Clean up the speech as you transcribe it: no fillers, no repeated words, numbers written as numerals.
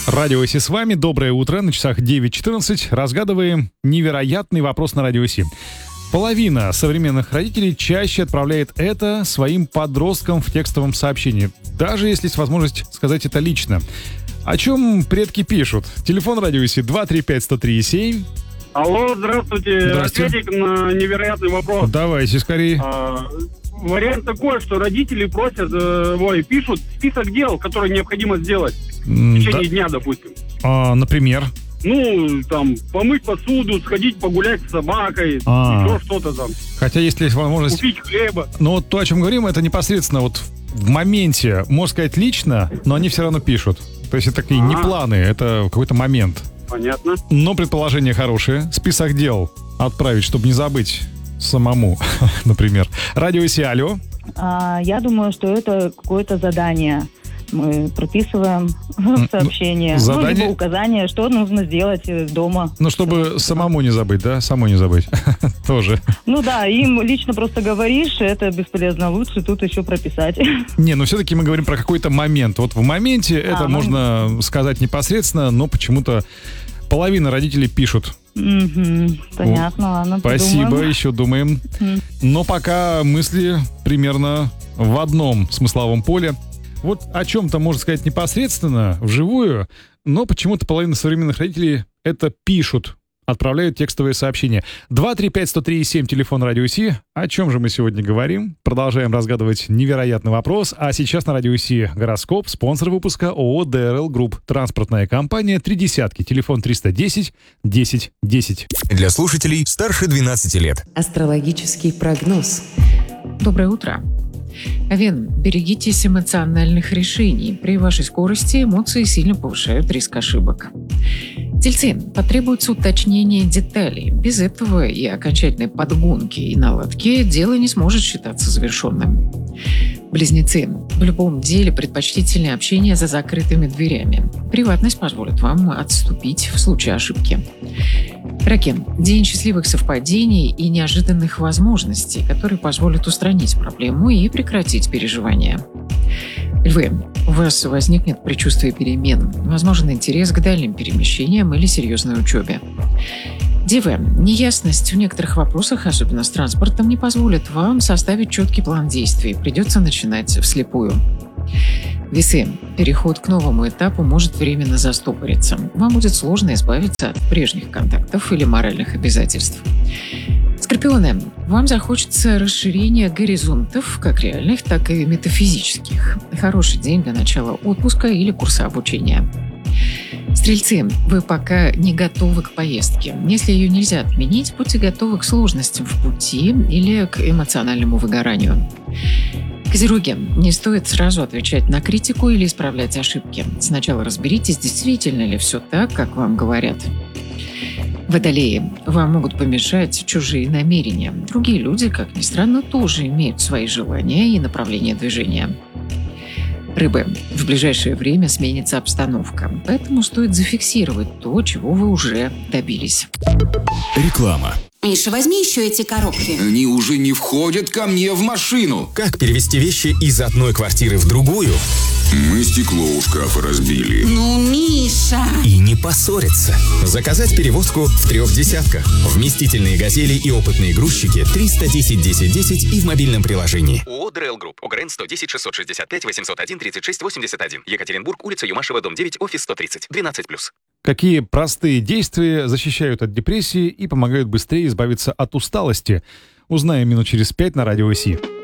Радио Си с вами. Доброе утро. На часах 9:14. Разгадываем невероятный вопрос на Радио Си. Половина современных родителей чаще отправляет это своим подросткам в текстовом сообщении, даже если есть возможность сказать это лично. О чем предки пишут? Телефон Радио Си 235-103-7. Алло, здравствуйте. Здравствуйте. Ответик на невероятный вопрос. Давайте скорее. Вариант такой, что родители просят, пишут список дел, которые необходимо сделать в течение дня, допустим. Например? Ну, там, помыть посуду, сходить погулять с собакой, еще что-то там. Хотя если есть возможность... Купить хлеба. Но вот то, о чем говорим, это непосредственно вот в моменте, можно сказать, лично, но они все равно пишут. То есть это такие не планы, это какой-то момент. Понятно. Но предположение хорошее. Список дел отправить, чтобы не забыть самому, например. Радио Си, алло. Я думаю, что это какое-то задание. Мы прописываем сообщение, либо указание, что нужно сделать дома. Ну, чтобы самому не забыть, да? Самой не забыть. Тоже. Ну да, им лично просто говоришь, это бесполезно. Лучше тут еще прописать. Не, но все-таки мы говорим про какой-то момент. Вот в моменте это можно сказать непосредственно, но почему-то половина родителей пишут. Понятно, ладно. Спасибо, подумаем. еще думаем. Но пока мысли примерно в одном смысловом поле. Вот о чем-то можно сказать непосредственно, вживую, но почему-то половина современных родителей это пишут, отправляют текстовые сообщения. 235-103-7, телефон Радио Си. О чем же мы сегодня говорим? Продолжаем разгадывать невероятный вопрос. А сейчас на Радио Си гороскоп, спонсор выпуска ООО ДРЛ Групп. Транспортная компания 3 десятки. Телефон 310 10 10. Для слушателей старше 12 лет. Астрологический прогноз. Доброе утро. Овен, берегитесь эмоциональных решений. При вашей скорости эмоции сильно повышают риск ошибок. Тельцы, потребуется уточнение деталей. Без этого и окончательной подгонки и наладки дело не сможет считаться завершенным. Близнецы, в любом деле предпочтительнее общение за закрытыми дверями. Приватность позволит вам отступить в случае ошибки. Раки, день счастливых совпадений и неожиданных возможностей, которые позволят устранить проблему и прекратить переживания. Львы, у вас возникнет предчувствие перемен, возможен интерес к дальним перемещениям или серьезной учебе. Девы, неясность в некоторых вопросах, особенно с транспортом, не позволит вам составить четкий план действий, придется начинать вслепую. Весы, переход к новому этапу может временно застопориться. Вам будет сложно избавиться от прежних контактов или моральных обязательств. Скорпионы, вам захочется расширения горизонтов, как реальных, так и метафизических. Хороший день для начала отпуска или курса обучения. Стрельцы, вы пока не готовы к поездке. Если ее нельзя отменить, будьте готовы к сложностям в пути или к эмоциональному выгоранию. Козероги, не стоит сразу отвечать на критику или исправлять ошибки. Сначала разберитесь, действительно ли все так, как вам говорят. Водолеи, вам могут помешать чужие намерения. Другие люди, как ни странно, тоже имеют свои желания и направления движения. Рыбы, в ближайшее время сменится обстановка, поэтому стоит зафиксировать то, чего вы уже добились. Реклама. Миша, возьми еще эти коробки. Они уже не входят ко мне в машину. Как перевести вещи из одной квартиры в другую? Мы стекло у шкафа разбили. Ну, Миша! И не поссориться. Заказать перевозку в 3 десятках. Вместительные «Газели» и опытные грузчики 310 10 10 и в мобильном приложении. ООО ДРЛ Групп. ОГРН 110 665 801 36 81. Екатеринбург, улица Юмашева, дом 9, офис 130. 12+. Какие простые действия защищают от депрессии и помогают быстрее избавиться от усталости? Узнаем минут через 5 на Радио Си.